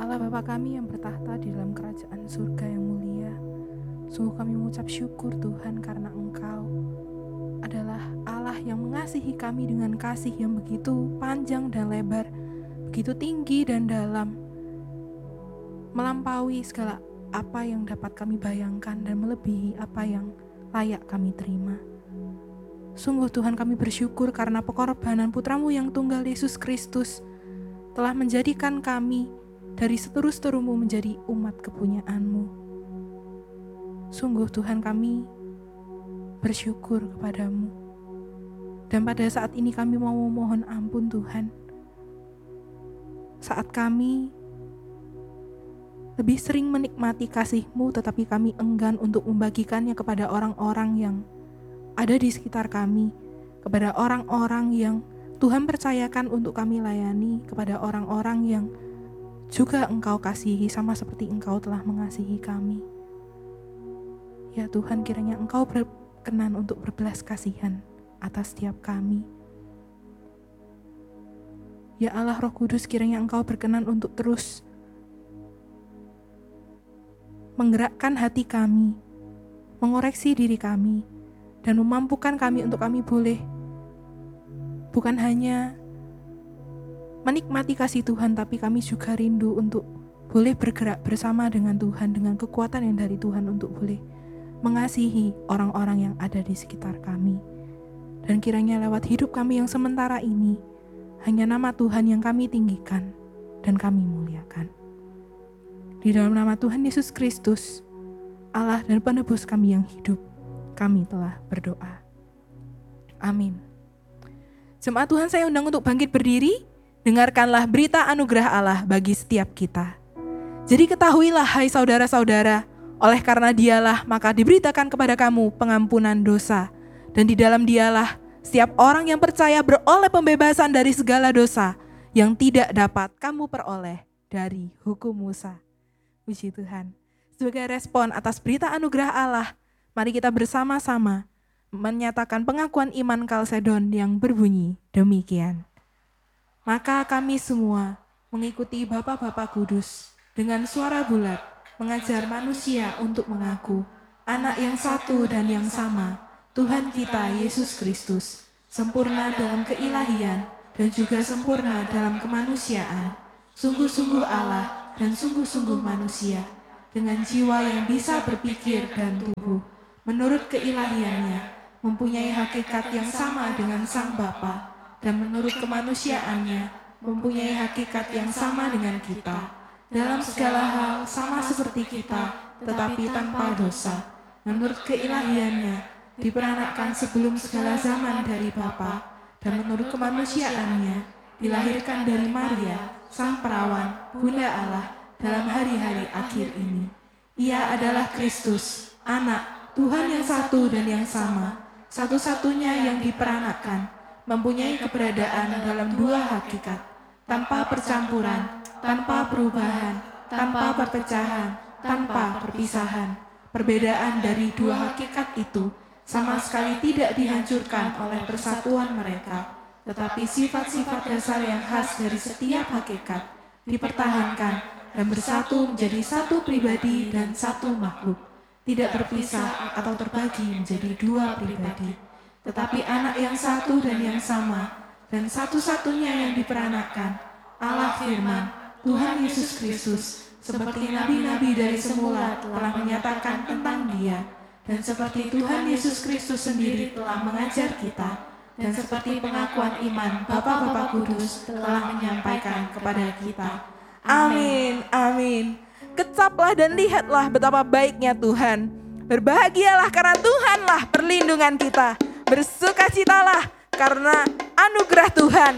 Allah Bapa kami yang bertahta di dalam kerajaan surga yang mulia, sungguh kami mengucap syukur Tuhan karena Engkau adalah Allah yang mengasihi kami dengan kasih yang begitu panjang dan lebar, begitu tinggi dan dalam, melampaui segala apa yang dapat kami bayangkan dan melebihi apa yang layak kami terima. Sungguh Tuhan, kami bersyukur karena pengorbanan Putra-Mu yang tunggal Yesus Kristus telah menjadikan kami dari seteru-seterumu menjadi umat kepunyaan-Mu. Sungguh Tuhan, kami bersyukur kepadamu. Dan pada saat ini kami mau memohon ampun Tuhan. Saat kami lebih sering menikmati kasih-Mu, tetapi kami enggan untuk membagikannya kepada orang-orang yang ada di sekitar kami, kepada orang-orang yang Tuhan percayakan untuk kami layani, kepada orang-orang yang juga Engkau kasihi sama seperti Engkau telah mengasihi kami. Ya Tuhan, kiranya Engkau berkenan untuk berbelas kasihan atas setiap kami. Ya Allah Roh Kudus, kiranya Engkau berkenan untuk terus menggerakkan hati kami, mengoreksi diri kami, dan memampukan kami untuk kami boleh bukan hanya menikmati kasih Tuhan, tapi kami juga rindu untuk boleh bergerak bersama dengan Tuhan, dengan kekuatan yang dari Tuhan untuk boleh mengasihi orang-orang yang ada di sekitar kami. Dan kiranya lewat hidup kami yang sementara ini, hanya nama Tuhan yang kami tinggikan dan kami muliakan. Di dalam nama Tuhan Yesus Kristus, Allah dan penebus kami yang hidup, kami telah berdoa. Amin. Jemaat Tuhan, saya undang untuk bangkit berdiri. Dengarkanlah berita anugerah Allah bagi setiap kita. Jadi ketahuilah hai saudara-saudara, oleh karena Dialah maka diberitakan kepada kamu pengampunan dosa. Dan di dalam Dialah setiap orang yang percaya beroleh pembebasan dari segala dosa yang tidak dapat kamu peroleh dari hukum Musa. Puji Tuhan. Sebagai respon atas berita anugerah Allah, mari kita bersama-sama menyatakan pengakuan iman Kalsedon yang berbunyi demikian. Maka kami semua mengikuti Bapa-Bapa Kudus dengan suara bulat mengajar manusia untuk mengaku anak yang satu dan yang sama, Tuhan kita Yesus Kristus, sempurna dalam keilahian dan juga sempurna dalam kemanusiaan, sungguh-sungguh Allah dan sungguh-sungguh manusia, dengan jiwa yang bisa berpikir dan tubuh, menurut keilahiannya, mempunyai hakikat yang sama dengan Sang Bapa, dan menurut kemanusiaannya mempunyai hakikat yang sama dengan kita. Dalam segala hal sama seperti kita, tetapi tanpa dosa. Menurut keilahiannya diperanakkan sebelum segala zaman dari Bapa, dan menurut kemanusiaannya dilahirkan dari Maria, Sang Perawan, Bunda Allah, dalam hari-hari akhir ini. Ia adalah Kristus, Anak Tuhan yang satu dan yang sama, satu-satunya yang diperanakkan, mempunyai keberadaan dalam dua hakikat, tanpa percampuran, tanpa perubahan, tanpa perpecahan, tanpa perpisahan. Perbedaan dari dua hakikat itu sama sekali tidak dihancurkan oleh persatuan mereka, tetapi sifat-sifat dasar yang khas dari setiap hakikat dipertahankan dan bersatu menjadi satu pribadi dan satu makhluk, tidak berpisah atau terbagi menjadi dua pribadi, tetapi anak yang satu dan yang sama, dan satu-satunya yang diperanakkan, Allah Firman, Tuhan Yesus Kristus, seperti nabi-nabi dari semula telah menyatakan tentang Dia, dan seperti Tuhan Yesus Kristus sendiri telah mengajar kita, dan seperti pengakuan iman Bapa-Bapa Kudus telah menyampaikan kepada kita. Amin, amin. Kecaplah dan lihatlah betapa baiknya Tuhan. Berbahagialah karena Tuhanlah perlindungan kita. Bersukacitalah karena anugerah Tuhan